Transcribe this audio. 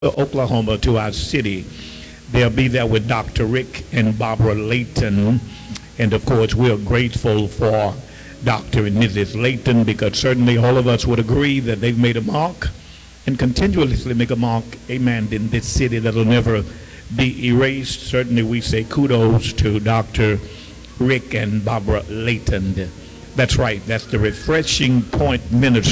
Oklahoma to our city. They'll be there with Dr. Rick and Barbara Layton. And of course, we're grateful for Dr. and Mrs. Layton because certainly all of us would agree that they've made a mark and continuously make a mark, amen, in this city that will never be erased. Certainly we say kudos to Dr. Rick and Barbara Layton. That's right. That's the Refreshing Point Ministry.